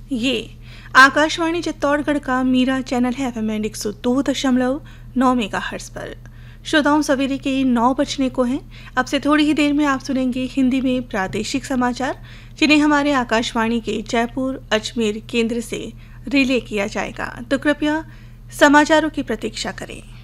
ये आकाशवाणी चित्तौड़गढ़ का मीरा चैनल है FM 102.9 मेगाहर्ट्ज पर। श्रोताओं, सवेरे के 9 बजने को हैं। अब से थोड़ी ही देर में आप सुनेंगे हिंदी में प्रादेशिक समाचार, जिन्हें हमारे आकाशवाणी के जयपुर अजमेर केंद्र से रिले किया जाएगा। तो कृपया समाचारों की प्रतीक्षा करें।